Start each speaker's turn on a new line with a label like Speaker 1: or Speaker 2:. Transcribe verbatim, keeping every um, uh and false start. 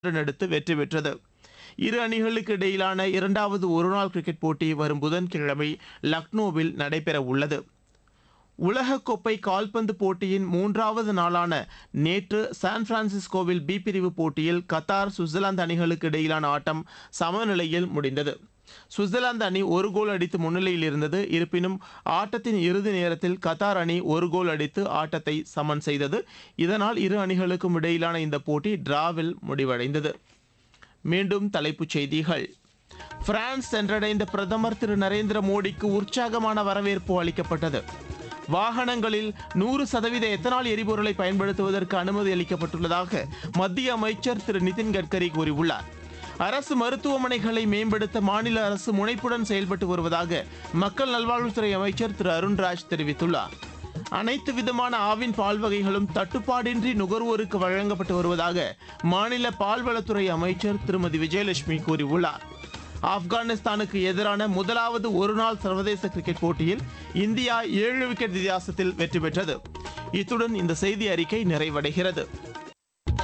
Speaker 1: எடுத்து வெற்றி பெற்றது. இரு அணிகளுக்கு இடையிலான இரண்டாவது ஒருநாள் கிரிக்கெட் போட்டி வரும் புதன்கிழமை லக்னோவில் நடைபெற உள்ளது. உலகக்கோப்பை கால்பந்து போட்டியின் மூன்றாவது நாளான நேற்று சான் பிரான்சிஸ்கோவில் பி பிரிவு போட்டியில் கத்தார் சுவிட்சர்லாந்து அணிகளுக்கு இடையிலான ஆட்டம் சமநிலையில் முடிந்தது. சுவிட்சர்லாந்து அணி ஒரு கோல் அடித்து முன்னிலையில் இருந்தது. இருப்பினும் ஆட்டத்தின் இறுதி நேரத்தில் கத்தார் அணி ஒரு கோல் அடித்து ஆட்டத்தை சமன் செய்தது. இதனால் இரு அணிகளுக்கும் இடையிலான இந்த போட்டி டிராவில் முடிவடைந்தது. மீண்டும் தலைப்புச் செய்திகள். பிரான்ஸ் சென்றடைந்த பிரதமர் திரு நரேந்திர மோடிக்கு உற்சாகமான வரவேற்பு அளிக்கப்பட்டது. வாகனங்களில் நூறு சதவீத எத்தனால் எரிபொருளை பயன்படுத்துவதற்கு அனுமதி அளிக்கப்பட்டுள்ளதாக மத்திய அமைச்சர் திரு நிதின் கட்கரி கூறியுள்ளார். அரசு மருத்துவமனைகளை மேம்படுத்த மாநில அரசு முனைப்புடன் செயல்பட்டு வருவதாக மக்கள் நல்வாழ்வுத்துறை அமைச்சர் திரு அருண்ராஜ் தெரிவித்துள்ளார். அனைத்து விதமான ஆவின் பால் வகைகளும் தட்டுப்பாடின்றி நுகர்வோருக்கு வழங்கப்பட்டு வருவதாக மாநில பால்வளத்துறை அமைச்சர் திருமதி விஜயலட்சுமி கூறியுள்ளார். ஆப்கானிஸ்தானுக்கு எதிரான முதலாவது ஒருநாள் சர்வதேச கிரிக்கெட் போட்டியில் இந்தியா ஏழு விக்கெட் வித்தியாசத்தில் வெற்றி பெற்றது. இத்துடன் இந்த செய்தி அறிக்கை நிறைவடைகிறது.